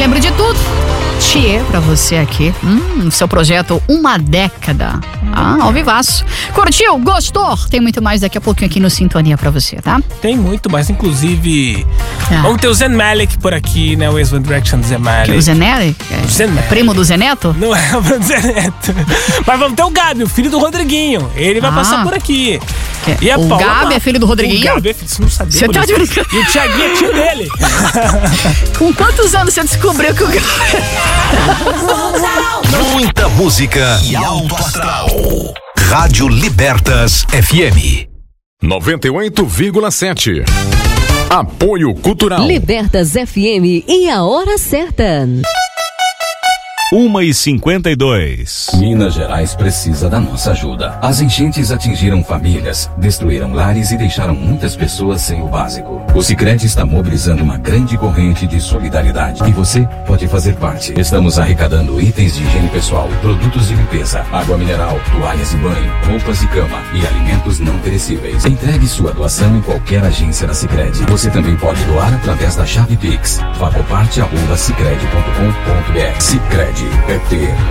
lembro de tudo. Tchê, pra você aqui. Seu projeto Uma Década. Ao vivaço. Curtiu? Gostou? Tem muito mais daqui a pouquinho aqui no Sintonia pra você, tá? Tem muito mais, inclusive. Vamos ter o Zayn Malik por aqui, né? O ex-One Direction Zayn Malik. O Zayn Malik? É primo do Zé Neto? Não é o Zé Neto. Mas vamos ter o Gabi, o filho do Rodriguinho. Ele vai passar por aqui. E a Paula Gabi é filho do Rodriguinho? O Gabi é filho, você não sabia. Você tá de brincadeira? E o Thiaguinho é tio dele. Com quantos anos você descobriu que o Gabi... Muita música e alto astral. Rádio Libertas FM 98,7. Apoio Cultural. Libertas FM e a hora certa. 1h52. Minas Gerais precisa da nossa ajuda. As enchentes atingiram famílias, destruíram lares e deixaram muitas pessoas sem o básico. O Sicredi está mobilizando uma grande corrente de solidariedade e você pode fazer parte. Estamos arrecadando itens de higiene pessoal, produtos de limpeza, água mineral, toalhas de banho, roupas e cama e alimentos não perecíveis. Entregue sua doação em qualquer agência da Sicredi. Você também pode doar através da chave Pix. Vá por parte @sicredi.com.br. Sicredi é ter